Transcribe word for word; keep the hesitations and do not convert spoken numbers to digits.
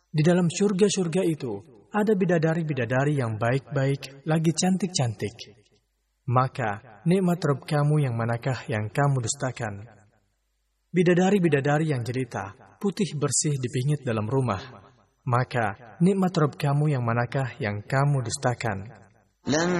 Di dalam surga-surga itu ada bidadari-bidadari yang baik-baik, lagi cantik-cantik. Maka nikmat Rabb kamu yang manakah yang kamu dustakan? Bidadari-bidadari yang jelita, putih bersih dipingit dalam rumah. Maka nikmat Rabb kamu yang manakah yang kamu dustakan?